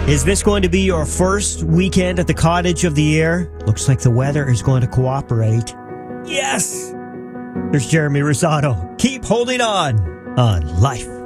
Is this going to be your first weekend at the cottage of the year? Looks like the weather is going to cooperate. Yes! There's Jeremy Rosado. Keep holding on Life.